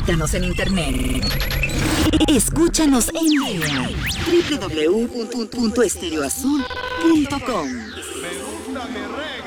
Visítanos en internet. Escúchanos en línea. www.estereoazul.com. Me gusta mi reggae.